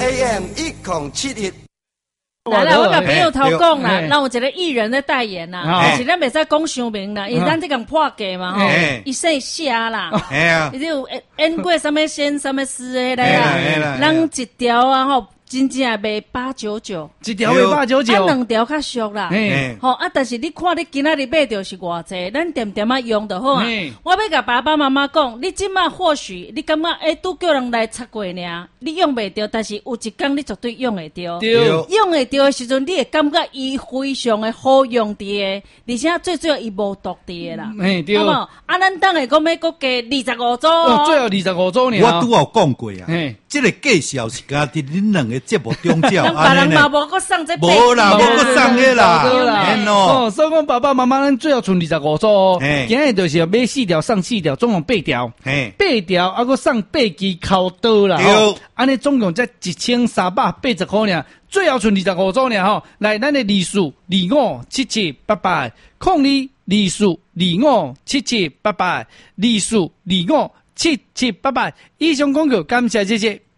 AM 1071。 来啦，我甲朋友头讲啦，咱有一个艺人在代言啦，但是咱袂使讲伤明啦，因为咱这讲破价嘛吼，伊说虾啦，伊就有演过什么仙什么诗的啦，咱一条啊吼。真正卖899， 一条卖899， 两条较俗啦。吼啊，但是你看你今仔日买着是偌济，咱点点啊用就好啊。我要甲爸爸妈妈讲，你即马或许你感觉拄叫人来擦过尔，你用袂着，但是有一天你绝对用会着。用会着的时阵，你会感觉伊非常的好用的，而且最主要伊无毒的啦。 对， 好无？啊，咱等下讲要搁加25组哦， 最后25组呢。 我拄有讲过啊，这个介绍是家伫恁两个节目中照， 别人嘛无搁送这， 无啦，无搁送个啦， 哦，所以讲爸爸妈妈咱最后剩25组哦，今日就是要买4条送4条，总共8条，8条啊，搁送8支烤刀啦，安尼总共才1380块呢，最后剩25组呢吼，来咱的利数257788，控你利数257788，利数257788，以上广告感谢谢谢。